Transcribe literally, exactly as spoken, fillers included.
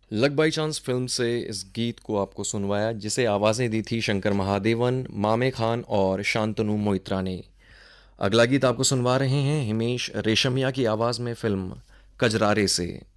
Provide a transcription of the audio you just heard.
Luck by chance film से इस गीत को आपको सुनवाया, जिसे आवाज़ें दी थी शंकर महादेवन, मामे खान और शांतनु मोइत्रा ने। अगला गीत आपको सुनवा रहे हैं हिमेश रेशमिया की आवाज़ में फिल्म कजरारे से।